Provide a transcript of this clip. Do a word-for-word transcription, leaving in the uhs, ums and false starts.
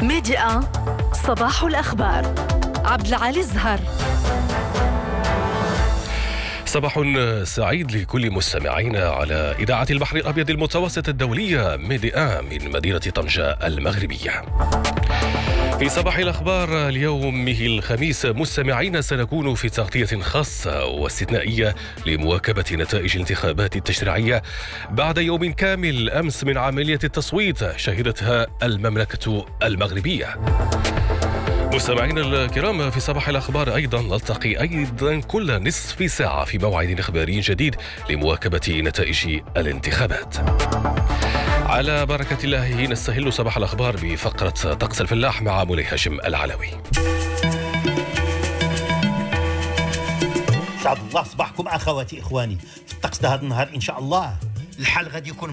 ميديا صباح الأخبار. عبد العالي الزهر. صباح سعيد لكل مستمعينا على إذاعة البحر الأبيض المتوسط الدولية ميديا من مدينة طنجة المغربية. في صباح الأخبار ليومه الخميس مستمعين سنكون في تغطية خاصة واستثنائية لمواكبة نتائج الانتخابات التشريعية بعد يوم كامل أمس من عملية التصويت شهدتها المملكة المغربية. مستمعينا الكرام، في صباح الأخبار أيضا نلتقي أيضا كل نصف ساعة في موعد إخباري جديد لمواكبة نتائج الانتخابات. على بركة الله نستهل صباح الأخبار بفقرة طقس الفلاح مع مولاي هاشم العلوي. سعد الله صباحكم أخواتي إخواني. في الطقس ده هذا النهار إن شاء الله الحال غادي يكون